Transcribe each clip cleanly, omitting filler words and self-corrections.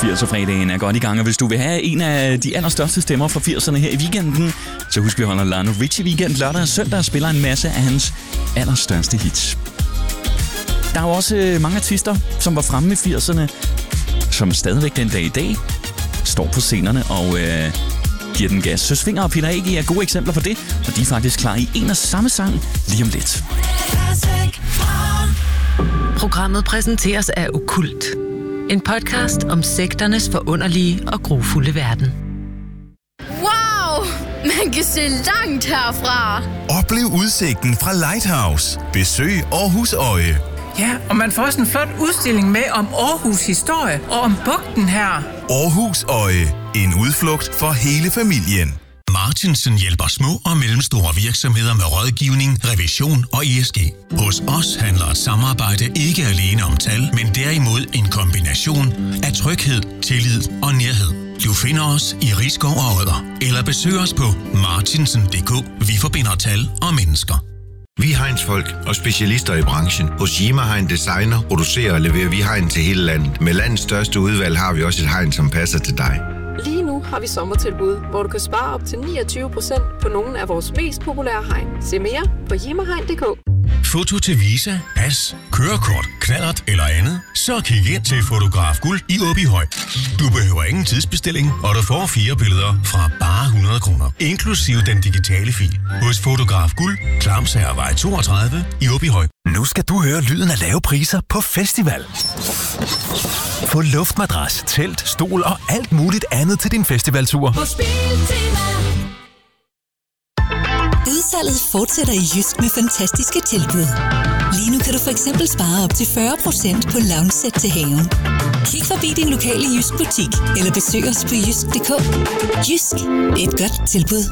80'er-fredagen er godt i gang, og hvis du vil have en af de allerstørste stemmer fra 80'erne her i weekenden, så husk, vi holder Lionel Richie weekend lørdag og søndag og spiller en masse af hans allerstørste hits. Der er jo også mange artister, som var fremme i 80'erne, som stadigvæk den dag i dag står på scenerne og giver den gas. Søsvinger og Peter A.G. er gode eksempler på det, og de er faktisk klar i en og samme sang lige om lidt. Programmet præsenteres af Okkult. En podcast om sekternes forunderlige og grufulde verden. Wow! Man kan se langt herfra! Oplev udsigten fra Lighthouse. Besøg Aarhus Øje. Ja, og man får også en flot udstilling med om Aarhus historie og om bugten her. Aarhus Øje. En udflugt for hele familien. Martinsen hjælper små og mellemstore virksomheder med rådgivning, revision og ESG. Hos os handler et samarbejde ikke alene om tal, men derimod en kombination af tryghed, tillid og nærhed. Du finder os i Risskov og Odder, eller besøg os på martinsen.dk. Vi forbinder tal og mennesker. Vi er hegnsfolk og specialister i branchen. Hos Yima Hegn Designer producerer og leverer vi hegn til hele landet. Med landets største udvalg har vi også et hegn, som passer til dig. Lige nu har vi sommertilbud, hvor du kan spare op til 29% på nogle af vores mest populære hegn. Se mere på yimahegn.dk. Foto til Visa, pas, kørekort, knallert eller andet? Så kig ind til Fotograf Guld i Åbyhøj. Du behøver ingen tidsbestilling, og du får 4 billeder fra bare 100 kroner. Inklusive den digitale fil. Hos Fotograf Guld, Klamsagervej 32 i Åbyhøj. Nu skal du høre lyden af lave priser på festival. Få luftmadras, telt, stol og alt muligt andet til din festivaltur. Udsalget fortsætter i Jysk med fantastiske tilbud. Lige nu kan du for eksempel spare op til 40% på lounge-sæt til haven. Kig forbi din lokale Jysk butik, eller besøg os på jysk.dk. Jysk. Et godt tilbud.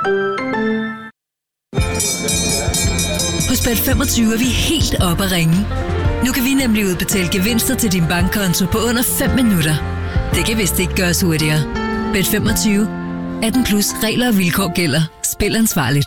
Hos Bet25 er vi helt oppe at ringe. Nu kan vi nemlig udbetale gevinster til din bankkonto på under 5 minutter. Det kan vist ikke gøres hurtigere. Bet25. 18 plus regler og vilkår gælder. Spil ansvarligt.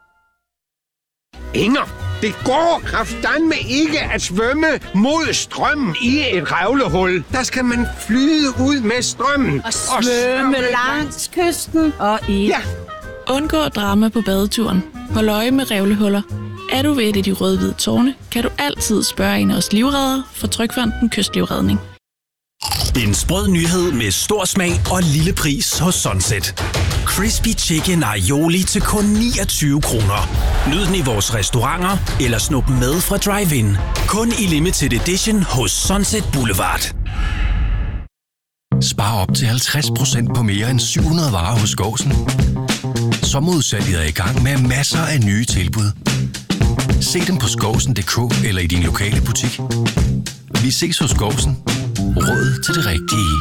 Inger, det går kraftedeme ikke at svømme mod strømmen i et revlehul. Der skal man flyde ud med strømmen. Og svømme langs kysten og i. Ja. Undgå drama på badeturen. Hold øje med revlehuller. Er du ved et af de røde-hvide tårne, kan du altid spørge en af os livreddere fra Trygfonden Kystlivredning. En sprød nyhed med stor smag og lille pris hos Sunset. Crispy Chicken Aioli til kun 29 kroner. Nyd den i vores restauranter eller snup med fra Drive-In. Kun i limited edition hos Sunset Boulevard. Spar op til 50% på mere end 700 varer hos Gåsen. Sommerudsalget er i gang med masser af nye tilbud. Se dem på skovsen.dk eller i din lokale butik. Vi ses hos Gåsen. Råd til det rigtige.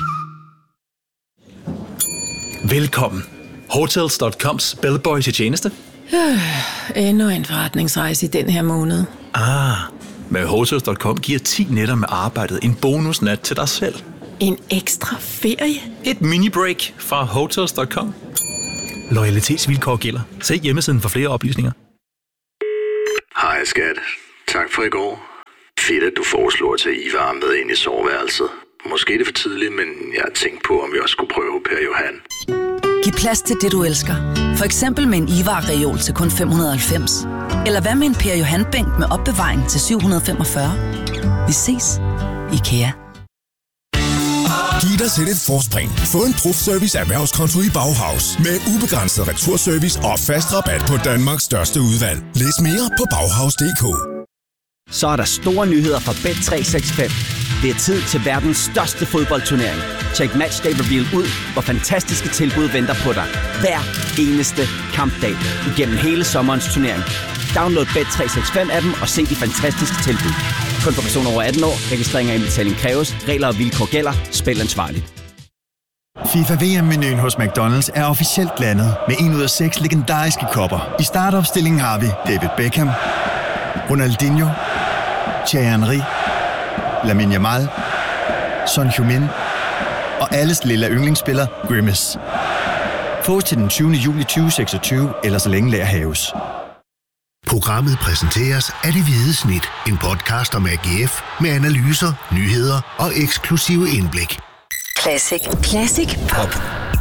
Velkommen. Hotels.coms bellboy til tjeneste. Endnu en forretningsrejse i den her måned. Med Hotels.com giver 10 nætter med arbejdet en bonusnat til dig selv. En ekstra ferie? Et mini-break fra Hotels.com. Loyalitetsvilkår gælder. Se hjemmesiden for flere oplysninger. Hej skat. Tak for i går. Fedt, at du foreslår at tage Ivar med ind i soveværelset. Måske er det for tidligt, men jeg har tænkt på, om vi også skulle prøve Per Johan. Giv plads til det, du elsker. For eksempel med en Ivar-reol til kun 590. Eller hvad med en Per Johan-bænk med opbevaring til 745. Vi ses. IKEA. Giv dig selv et forspring. Få en Prof-service erhvervskonto i Bauhaus. Med ubegrænset returservice og fast rabat på Danmarks største udvalg. Læs mere på Bauhaus.dk. Så er der store nyheder fra Bet365. Det er tid til verdens største fodboldturnering. Check Matchday Reveal ud, hvor fantastiske tilbud venter på dig. Hver eneste kampdag igennem hele sommerens turnering. Download Bet365-appen og se de fantastiske tilbud. Kun for personer over 18 år. Registrering og indbetaling kræves. Regler og vilkår gælder. Spil ansvarligt. FIFA VM-menuen hos McDonald's er officielt landet med 1 ud af 6 legendariske kopper. I startopstillingen har vi David Beckham, Ronaldinho, Thierry Henry, Lamine Yamal, Son Heung-min og alles lille yndlingsspiller Grimace. Få til den 20. juli 2026, eller så længe lader haves. Programmet præsenteres af Det Hvide Snit, en podcast om AGF med analyser, nyheder og eksklusive indblik. Classic. Classic Pop.